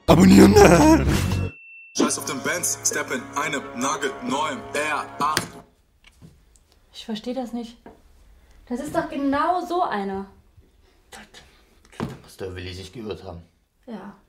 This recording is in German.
Abonnieren! Scheiß auf den Benz, step in einem nagelneuen R8. Ich verstehe das nicht. Das ist doch genau so einer. Da muss der Willi sich geirrt haben. Ja.